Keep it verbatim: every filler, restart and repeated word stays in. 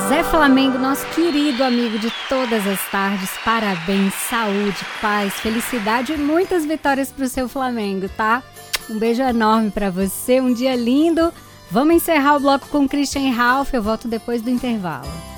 Zé Flamengo, nosso querido amigo de todas as tardes, parabéns, saúde, paz, felicidade e muitas vitórias pro seu Flamengo, tá? Um beijo enorme pra você, um dia lindo. Vamos encerrar o bloco com Christian Ralph, eu volto depois do intervalo.